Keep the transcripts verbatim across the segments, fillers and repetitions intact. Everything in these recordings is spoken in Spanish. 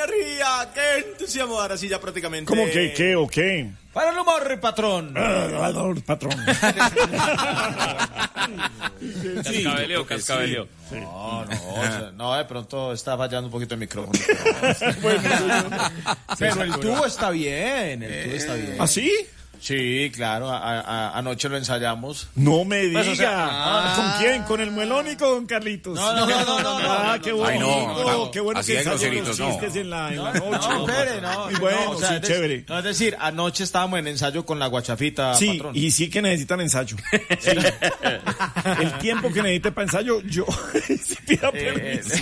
energía, qué entusiasmo, ahora sí ya prácticamente. ¿Cómo que qué o qué? Para el humor, patrón. Ah, patrón. Cascabeleo, cascabeleo. Sí. No, no, o sea, no, de pronto está fallando un poquito el micrófono. Bueno, pero el tubo está bien, el tubo está bien. ¿Ah, sí? Sí, claro, a, a, anoche lo ensayamos. No me diga. Pues, o sea, ah, ¿Con quién? ¿Con el Muelón y con Carlitos? No, no, no, no, no. Ah, no, qué no, bueno. Ay, no, no, qué bueno así que de ensayan los groseritos, no. chistes en la, en la No, noche. no, espere, no. Y bueno, no, o sea, sí, es, chévere. No, es decir, anoche estábamos en ensayo con la guachafita, Sí, patrón. y sí que necesitan ensayo. Sí. El tiempo que necesite para ensayo, yo sí pida Eh, permiso.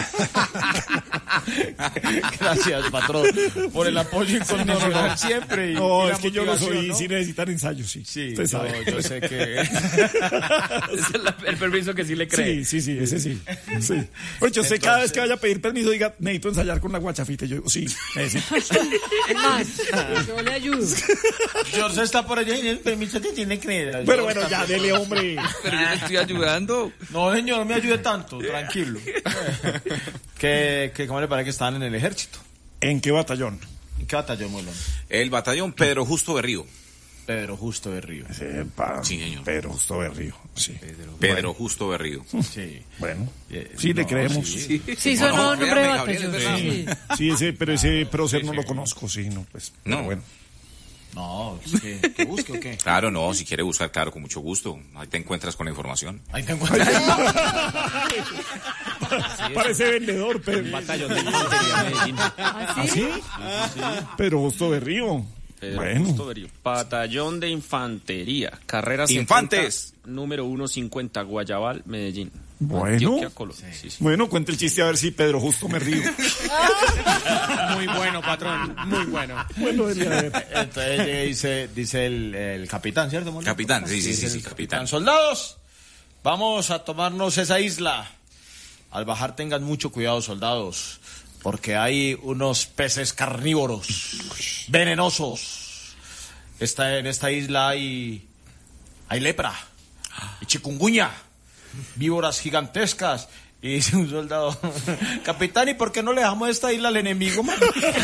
Gracias, patrón, por el apoyo incondicional siempre. Y, No, y es que yo lo soy motivación, y ¿no? sí necesitan ensayo, sí. Sí, Usted yo, sabe. yo sé que... Ese es la- el permiso que sí le cree. Sí, sí, sí, ese sí. sí. Pues yo sé, cada vez que vaya a pedir permiso, diga, necesito ensayar con la guachafita. Y yo digo, sí, necesito. Es más, yo le ayudo. George está por allá y el permiso te tiene que creer. Pero bueno, ya, dele, hombre. Pero yo le estoy ayudando. No, señor, no me ayude tanto, tranquilo. ¿Qué, qué, ¿Cómo le parece que están en el ejército? ¿En qué batallón? ¿En qué batallón, Molón? El batallón Pedro Justo Berrío. Pedro Justo de Río. Sepa, Sí, señor. Pero justo Berrío, sí. Pedro Justo Berrío. Sí. Bueno, Eh, sí, le no, creemos. sí. Sí, Sí, No, sonó no, un nombre de créame, Gabriel, es batallón. verdad. Sí. ese, pero ese prócer no lo conozco, sí, no, pues. No. Pero bueno. No, es que, ¿que busque o qué? Claro, no, si quiere buscar, claro, con mucho gusto. Ahí te encuentras con la información. Ahí te encuentras. Parece vendedor, pero. Batallón de infantería Medellín. ¿Ah, ¿Ah, sí? sí? Pero justo Berrío. Pedro Bueno. Justo Berrío. Batallón de infantería. Carrera Infantes. setenta, número ciento cincuenta, Guayabal, Medellín. Bueno. Antioquia, Colombia. Sí, sí. Bueno, cuente el chiste a ver si Pedro justo me río. Muy bueno, patrón. Muy bueno. Bueno, dele, a ver. Entonces llega y dice, dice el, el capitán, ¿cierto, Molón? Capitán, sí, sí, Dice sí, el sí, capitán. Soldados, vamos a tomarnos esa isla. Al bajar tengan mucho cuidado, soldados, porque hay unos peces carnívoros, venenosos. Esta, en esta isla hay, hay lepra, y chikungunya, víboras gigantescas. Y dice un soldado, capitán, ¿y por qué no le dejamos esta isla al enemigo, man?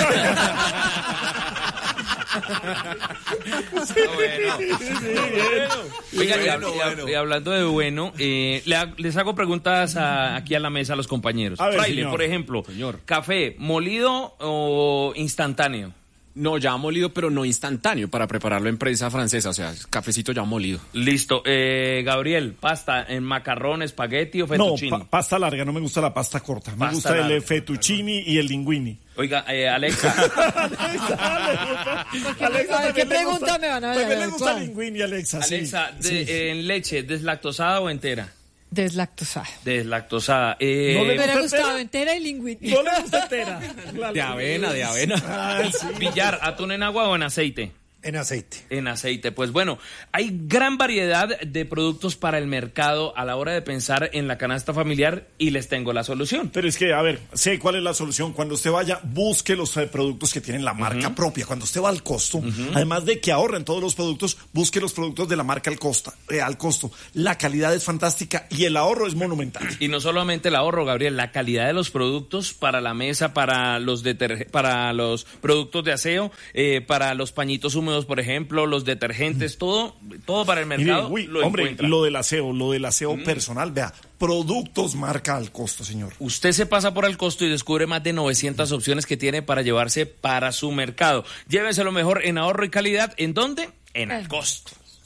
Bueno. Oiga, y, Bueno, hab- y hab- bueno. y hablando de bueno, eh, le ha- les hago preguntas a- aquí a la mesa a los compañeros. A ver, Fraile, señor. por ejemplo, ¿café molido o instantáneo? No, ya molido, pero no instantáneo, para prepararlo en prensa francesa, o sea, cafecito ya molido. Listo. Eh, Gabriel, pasta en macarrón, espagueti o No, fettuccine. pa- pasta larga, no me gusta la pasta corta. Me Pasta gusta larga. el fettuccini y el linguini. Oiga, eh, Alexa. Porque, a ver, ¿qué pregunta me van a También le dar? gusta el ¿Cuál? linguini, Alexa. sí. Alexa, de- Sí. eh, en leche, ¿deslactosada o entera? Deslactosada. Deslactosada. Eh, No le Me hubiera gusta gustado entera? entera y lingüini. No le gusta entera. De avena, de avena. Ah, sí. Billar, ¿atún en agua o en aceite? En aceite. En aceite. Pues bueno, hay gran variedad de productos para el mercado a la hora de pensar en la canasta familiar y les tengo la solución. Pero es que, a ver, sé cuál es la solución. Cuando usted vaya, busque los eh, productos que tienen la marca propia. Cuando usted va al costo, además de que ahorren todos los productos, busque los productos de la marca al, costa, eh, al costo. La calidad es fantástica y el ahorro es monumental. Y no solamente el ahorro, Gabriel, la calidad de los productos para la mesa, para los deterge- para los productos de aseo, eh, para los pañitos húmedos, por ejemplo, los detergentes, todo, todo para el Mire, mercado. uy, lo hombre, encuentra. lo del aseo, lo del aseo personal, vea, productos marca al costo, señor. Usted se pasa por el costo y descubre más de novecientas opciones que tiene para llevarse para su mercado. Llévese lo mejor en ahorro y calidad. ¿En dónde? En el costo.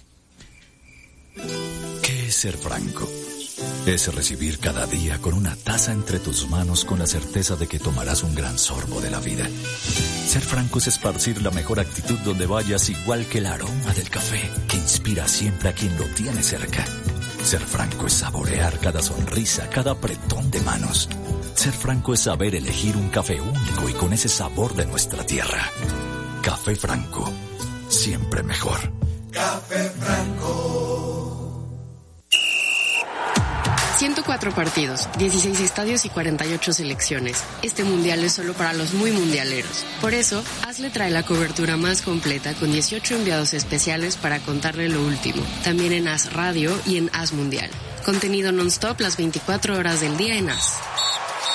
¿Qué es ser franco? Es recibir cada día con una taza entre tus manos con la certeza de que tomarás un gran sorbo de la vida. Ser franco es esparcir la mejor actitud donde vayas, igual que el aroma del café que inspira siempre a quien lo tiene cerca. Ser franco es saborear cada sonrisa, cada apretón de manos. Ser franco es saber elegir un café único y con ese sabor de nuestra tierra. Café Franco, siempre mejor. Café Franco. ciento cuatro partidos, dieciséis estadios y cuarenta y ocho selecciones. Este mundial es solo para los muy mundialeros. Por eso, Hazle trae la cobertura más completa con dieciocho enviados especiales para contarle lo último. También en Haz Radio y en Haz Mundial. Contenido non-stop las veinticuatro horas del día en Haz.